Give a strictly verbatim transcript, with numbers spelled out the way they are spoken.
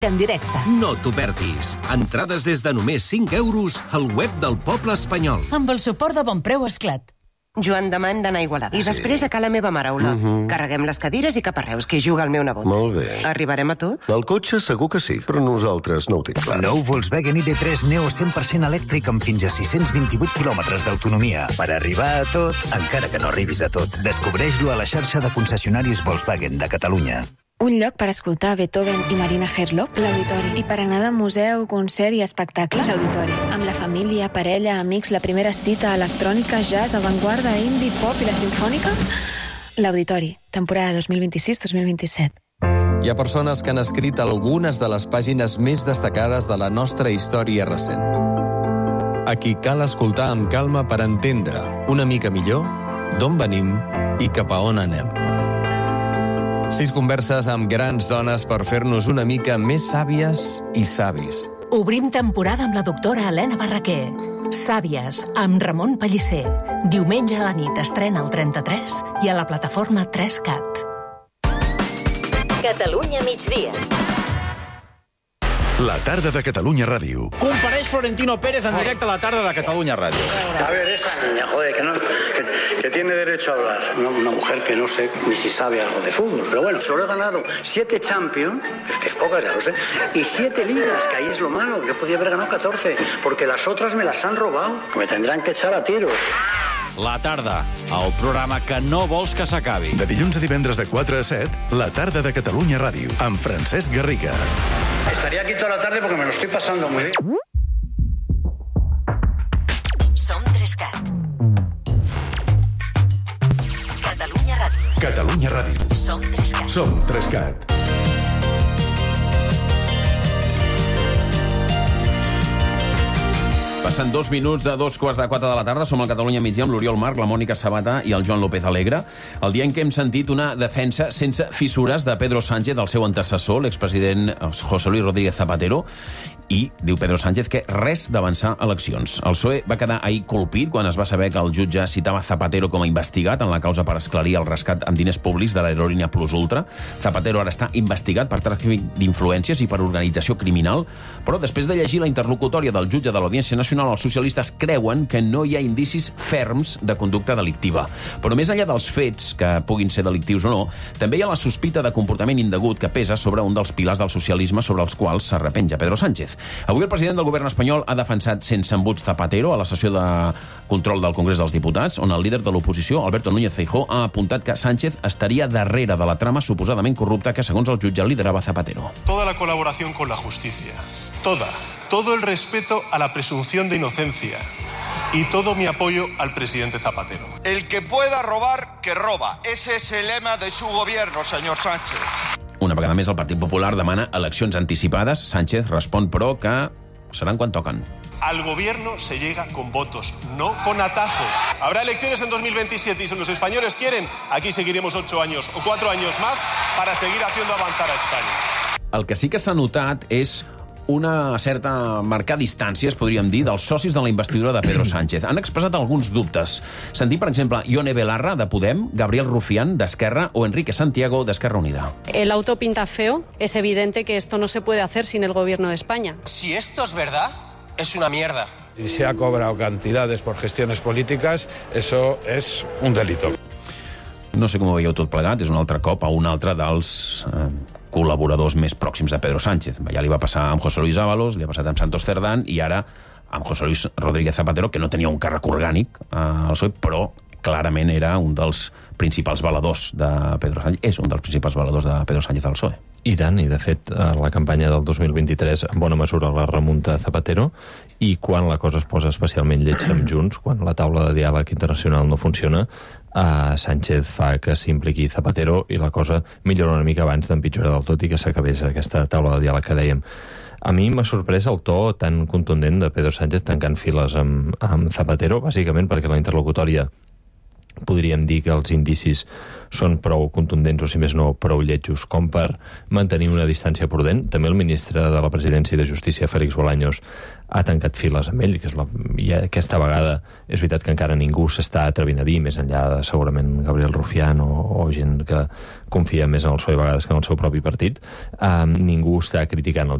en directe. No t'ho perdis. Entrades des de només cinc euros al web del Poble Espanyol. Amb el suport de Bonpreu Esclat. Joan, demà hem d'anar a Igualada. I sí. després a ca la meva mare, Ola. Uh-huh. Carreguem les cadires i cap a Reus, que hi juga el meu nebot. Molt bé. Arribarem a tot? El cotxe segur que sí, però nosaltres no ho tinc clar. Nou Volkswagen I D tres Neo cent per cent elèctric amb fins a sis-cents vint-i-vuit quilòmetres d'autonomia. Per arribar a tot, encara que no arribis a tot. Descobreix-lo a la xarxa de concessionaris Volkswagen de Catalunya. Un lloc per escoltar Beethoven i Marina Herlop, l'Auditori. I per anar de museu, concert i espectacle, l'Auditori. Amb la família, parella, amics, la primera cita, electrònica, jazz, avantguarda, indie, pop i la sinfònica, l'Auditori. Temporada dos mil vint-i-sis dos mil vint-i-set. Hi ha persones que han escrit algunes de les pàgines més destacades de la nostra història recent. A qui cal escoltar amb calma per entendre una mica millor d'on venim i cap a on anem. Sis converses amb grans dones per fer-nos una mica més sàvies i savis. Obrim temporada amb la doctora Helena Barraquer. Sàvies, amb Ramon Pellicer. Diumenge a la nit estrena al trenta-tres i a la plataforma tres cat. Catalunya migdia. La tarda de Catalunya Ràdio. Compareix Florentino Pérez en directe a la tarda de Catalunya Ràdio. A ver, esa niña, joder, que, no, que, que tiene derecho a hablar. Una, una mujer que no sé ni si sabe algo de fútbol. Pero bueno, solo he ganado siete Champions, es que es poca, ya lo sé, y siete ligas, que ahí es lo malo. Yo podía haber ganado catorce, porque las otras me las han robado. Me tendrán que echar a tiros. La tarda, el programa que no vols que s'acabi. De dilluns a divendres de quatre a set, la tarda de Catalunya Ràdio, amb Francesc Garriga. Estaría aquí toda la tarde porque me lo estoy pasando muy bien. Som tres cat. Catalunya Ràdio. Catalunya Ràdio. Som tres cat. Som tres cat. Passen dos minuts de dos quarts de quatre de la tarda. Som al Catalunya migdia amb l'Oriol Marc, la Mònica Sabata i el Joan López Alegre. El dia en què hem sentit una defensa sense fissures de Pedro Sánchez, del seu antecessor, l'expresident José Luis Rodríguez Zapatero, i diu Pedro Sánchez que res d'avançar eleccions. El P S O E va quedar ahir colpit quan es va saber que el jutge citava Zapatero com a investigat en la causa per esclarir el rescat amb diners públics de l'aerolínia Plus Ultra. Zapatero ara està investigat per tràfic d'influències i per organització criminal, però després de llegir la interlocutòria del jutge de l'Audiència Nacional, els socialistes creuen que no hi ha indicis ferms de conducta delictiva. Però més enllà dels fets, que puguin ser delictius o no, també hi ha la sospita de comportament indegut que pesa sobre un dels pilars del socialisme sobre els quals s'arrepenja Pedro Sánchez. Avui el president del govern espanyol ha defensat sense embuts Zapatero a la sessió de control del Congrés dels Diputats, on el líder de l'oposició, Alberto Núñez Feijóo, ha apuntat que Sánchez estaria darrere de la trama suposadament corrupta que, segons el jutge, liderava Zapatero. Toda la colaboración con la justicia, toda, todo el respeto a la presunción de inocencia y todo mi apoyo al presidente Zapatero. El que pueda robar, que roba. Ese es el lema de su gobierno, señor Sánchez. Una vegada més, el Partit Popular demana eleccions anticipades. Sánchez respon, però, que seran quan toquen. Al gobierno se llega con votos, no con atajos. Habrá elecciones en dos mil veintisiete y si los españoles quieren, aquí seguiremos ocho años o cuatro años más para seguir haciendo avanzar a España. El que sí que s'ha notat és una certa marcar distàncies, podríem dir, dels socis de la investidura de Pedro Sánchez. Han expressat alguns dubtes. Sentim, per exemple, Ione Belarra, de Podem, Gabriel Rufián, d'Esquerra, o Enrique Santiago, d'Esquerra Unida. El auto pinta feo. Es evidente que esto no se puede hacer sin el gobierno de España. Si esto es verdad, es una mierda. Si se ha cobrado cantidades por gestiones políticas, eso es un delito. No sé com ho veieu tot plegat, és un altre cop a un altre dels eh, col·laboradors més pròxims de Pedro Sánchez. Ja li va passar amb José Luis Ábalos, li ha passat amb Santos Cerdán i ara amb José Luis Rodríguez Zapatero, que no tenia un càrrec orgànic al P S O E, però clarament era un dels principals valedors de Pedro Sánchez, és un dels principals valedors de Pedro Sánchez al P S O E. I tant, i de fet la campanya del dos mil vint-i-tres en bona mesura la remunta Zapatero, i quan la cosa es posa especialment lletja amb Junts, quan la taula de diàleg internacional no funciona, eh, Sánchez fa que s'impliqui Zapatero i la cosa millora una mica abans d'empitjorar del tot i que s'acabés aquesta taula de diàleg que dèiem. A mi m'ha sorprès el to tan contundent de Pedro Sánchez tancant files amb, amb Zapatero, bàsicament perquè la interlocutòria podríem dir que els indicis són prou contundents o, si més no, prou lletjos com per mantenir una distància prudent. També el ministre de la Presidència i de Justícia, Félix Bolaños, ha tancat files amb ell, que és la... i aquesta vegada és veritat que encara ningú s'està atrevint a dir, més enllà de segurament Gabriel Rufián o, o gent que confia més en el P S O E a vegades que en el seu propi partit. Um, ningú està criticant el